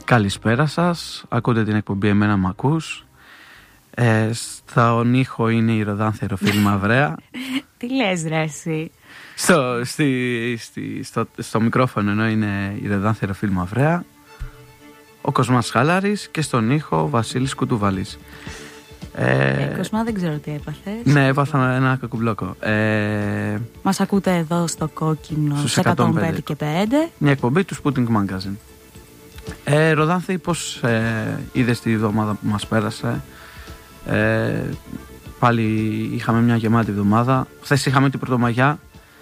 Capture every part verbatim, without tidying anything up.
Καλησπέρα σας, ακούτε την εκπομπή «Εμένα μ' ακούς». Ε, στον ήχο είναι η Ροδάνθερο φίλη Μαυραία. Τι λες ρε εσύ? Στο, στη, στη, στο, στο μικρόφωνο ενώ είναι η Ροδάνθερο φίλη Μαυραία, ο Κοσμάς Χάλαρης και στον ήχο ο Βασίλης Κουτουβαλής. Ε, ε, Κοσμά, δεν ξέρω τι έπαθες. Ναι, έπαθα ένα κακουμπλόκο. Ε, Μας ακούτε εδώ στο Κόκκινο στους εκατόν πέντε και πέντε. Μια εκπομπή του Sputnik Magazine. Ε, Ροδάνθη, πώς ε, είδες τη εβδομάδα που μας πέρασε? Ε, πάλι είχαμε μια γεμάτη εβδομάδα. Χθες είχαμε την Πρωτομαγιά.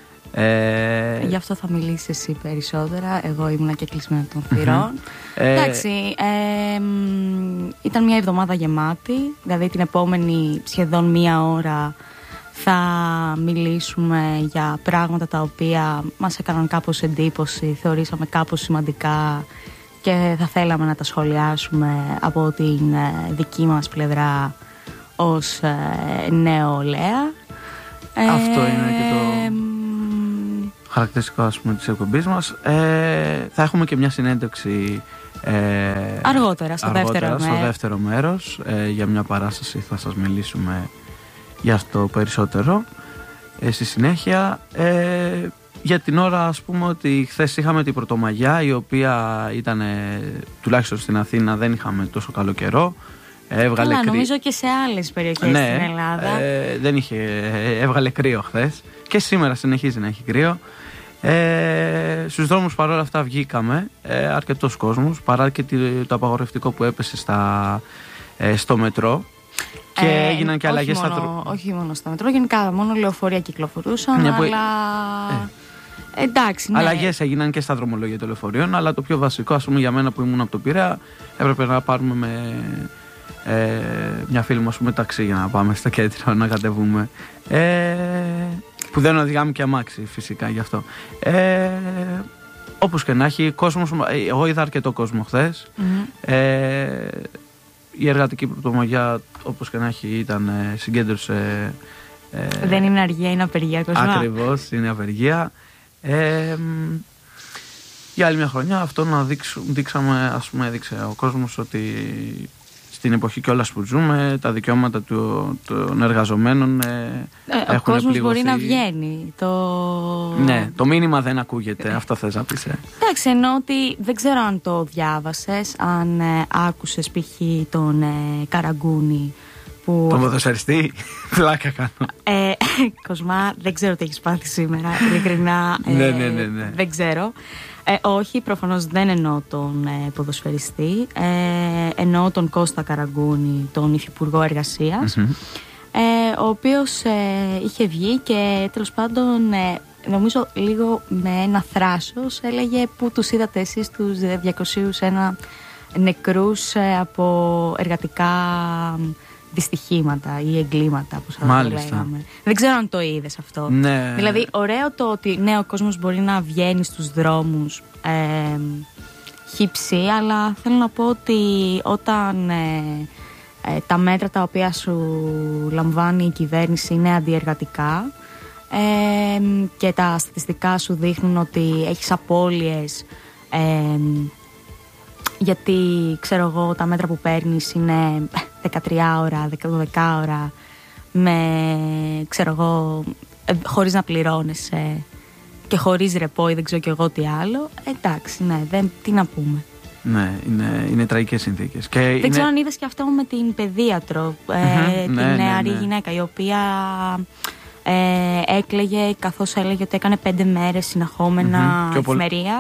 Ε, Γι' αυτό θα μιλήσεις εσύ περισσότερα. Εγώ ήμουνα και κλεισμένη των θυρών. Mm-hmm. Εντάξει, ε, ήταν μια εβδομάδα γεμάτη. Δηλαδή την επόμενη σχεδόν μία ώρα θα μιλήσουμε για πράγματα τα οποία μας έκαναν κάπως εντύπωση, θεωρήσαμε κάπως σημαντικά και θα θέλαμε να τα σχολιάσουμε από την δική μας πλευρά ως νεολαία. Αυτό ε, είναι και το χαρακτηριστικό, ας πούμε, της εκπομπής μας. Ε, θα έχουμε και μια συνέντευξη ε, αργότερα, στο, αργότερα, δεύτερο, στο μέρος. δεύτερο μέρος ε, για μια παράσταση. Θα σας μιλήσουμε για αυτό περισσότερο ε, στη συνέχεια. ε, Για την ώρα, ας πούμε, ότι χθες είχαμε την Πρωτομαγιά, η οποία ήταν, τουλάχιστον στην Αθήνα, δεν είχαμε τόσο καλό καιρό. Έβγαλε Καλά, κρύ... νομίζω και σε άλλες περιοχές ναι, στην Ελλάδα. Ε, δεν είχε, έβγαλε κρύο χθες και σήμερα συνεχίζει να έχει κρύο. Ε, στους δρόμους παρόλα αυτά βγήκαμε, ε, αρκετός κόσμος, παρά και το απαγορευτικό που έπεσε στα, ε, στο μετρό. Και ε, έγιναν και αλλαγές στα τρόπο. Όχι μόνο στο μετρό, γενικά μόνο λεωφορεία κυκλοφορούσαν, ναι, αλλά... Ε. Εντάξει, ναι. Αλλαγές έγιναν και στα δρομολόγια των λεωφορείων, αλλά το πιο βασικό, ας πούμε, για μένα που ήμουν από το Πειραιά, έπρεπε να πάρουμε με ε, μια φίλη μου, ας πούμε, ταξί για να πάμε στο κέντρο να κατεβούμε. Ε, που δεν οδηγάμε και αμάξι, φυσικά, γι' αυτό. Ε, όπως και να έχει, κόσμος, εγώ είδα αρκετό κόσμο χθες. Mm-hmm. Ε, η εργατική Πρωτομαγιά, όπως και να έχει, ήταν, συγκέντρωσε... Ε, δεν είναι αργία, είναι απεργία, κόσμο. Ακριβώς, είναι απεργία. Ε, για άλλη μια χρονιά αυτό να δείξου, δείξαμε, ας πούμε, έδειξε ο κόσμος ότι στην εποχή κιόλας που ζούμε τα δικαιώματα του, των εργαζομένων ε, ε, έχουν ο κόσμος πληγωθεί. Μπορεί να βγαίνει το... Ναι, το μήνυμα δεν ακούγεται, αυτό θες να πεις. ε. Εντάξει, ενώ ότι δεν ξέρω αν το διάβασες, αν ε, άκουσες π.χ. τον ε, Καραγκούνη που... Τον ποδοσφαιριστή, πλάκα κάνω. Ε, Κοσμά, δεν ξέρω τι έχεις πάθει σήμερα, ειλικρινά. Ε, ναι, ναι, ναι, ναι. Δεν ξέρω. Ε, όχι, προφανώς δεν εννοώ τον ε, ποδοσφαιριστή. Ε, εννοώ τον Κώστα Καραγκούνη, τον Υφυπουργό Εργασίας, mm-hmm. ε, ο οποίος ε, είχε βγει και τέλος πάντων, ε, νομίζω λίγο με ένα θράσος, έλεγε πού τους είδατε εσείς τους διακόσιους ένα νεκρούς ε, από εργατικά δυστυχήματα ή εγκλήματα, που θα το λέγαμε. Δεν ξέρω αν το είδες αυτό. Ναι. Δηλαδή, ωραίο το ότι ναι, ο κόσμος μπορεί να βγαίνει στους δρόμους ε, χύψη, αλλά θέλω να πω ότι όταν ε, ε, τα μέτρα τα οποία σου λαμβάνει η κυβέρνηση είναι αντιεργατικά ε, και τα στατιστικά σου δείχνουν ότι έχεις απώλειες ε, γιατί, ξέρω εγώ, τα μέτρα που παίρνεις είναι δεκατρία ώρα, δώδεκα ώρα με, ξέρω εγώ, χωρίς να πληρώνεσαι και χωρίς ρεπό ή δεν ξέρω και εγώ τι άλλο. Εντάξει, ναι, δεν, τι να πούμε. Ναι, είναι, είναι τραγικές συνθήκες. Και δεν είναι... ξέρω αν είδες και αυτό με την παιδίατρο, ε, την ναι, νεαρή ναι, ναι. γυναίκα, η οποία ε, έκλαιγε καθώς έλεγε ότι έκανε πέντε μέρες συνεχόμενα mm-hmm. εφημερία.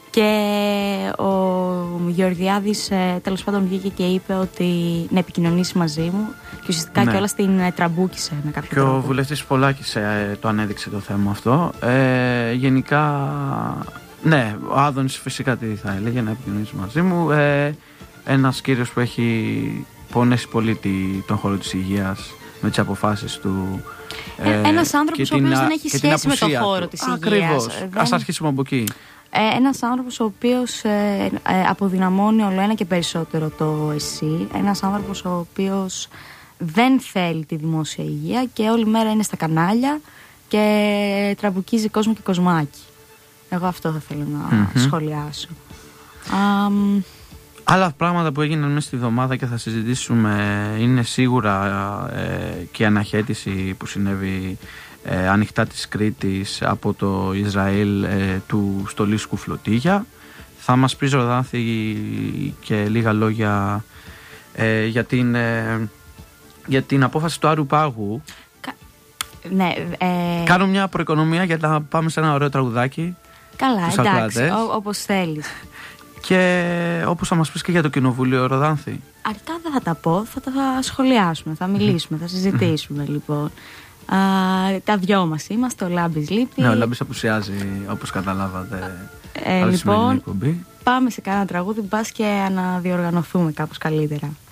Και ο Γεωργιάδης ε, τέλος πάντων βγήκε και είπε ότι να επικοινωνήσει μαζί μου και ουσιαστικά ναι. κιόλας την ε, τραμπούκησε με κάποιο και τρόπο. Και ο βουλευτής Πολάκης ε, το ανέδειξε το θέμα αυτό. Ε, γενικά, ναι, ο Άδωνης φυσικά τι θα έλεγε, να επικοινωνήσει μαζί μου. Ε, ένας κύριος που έχει πονέσει πολύ τον χώρο της υγείας με τις αποφάσεις του. Ε, ε, ένας άνθρωπος ο οποίος δεν έχει σχέση με τον χώρο της υγείας. Ακριβώς. Δεν... Ας αρχίσουμε από εκεί. Ε, ένας άνθρωπος ο οποίος ε, ε, αποδυναμώνει όλο ένα και περισσότερο το εσύ. Ένας άνθρωπος ο οποίος δεν θέλει τη δημόσια υγεία και όλη μέρα είναι στα κανάλια και τραμπουκίζει κόσμο και κοσμάκι. Εγώ αυτό θα θέλω να mm-hmm. σχολιάσω. Um... Άλλα πράγματα που έγιναν μέσα στη εβδομάδα και θα συζητήσουμε είναι σίγουρα ε, και η αναχέτηση που συνέβη ε, ανοιχτά της Κρήτης από το Ισραήλ ε, του στολίσκου φλωτίγια. Θα μας πει Ζορδάνθη και λίγα λόγια ε, για, την, ε, για την απόφαση του Άρου Πάγου. Κα... Ναι, ε... Κάνω μια προοικονομία για να πάμε σε ένα ωραίο τραγουδάκι. Καλά, εντάξει, ό, όπως θέλεις. Και όπως θα μας πεις και για το Κοινοβούλιο, Ροδάνθη. Αρκετά δεν θα τα πω, θα τα θα σχολιάσουμε, θα μιλήσουμε, θα συζητήσουμε λοιπόν. Α, τα δυο μας είμαστε, ο Λάμπης λείπει. Ναι, ο Λάμπης απουσιάζει, όπως καταλάβατε. Ε, λοιπόν, πάμε σε κάνα τραγούδι, μπας και αναδιοργανωθούμε κάπως καλύτερα.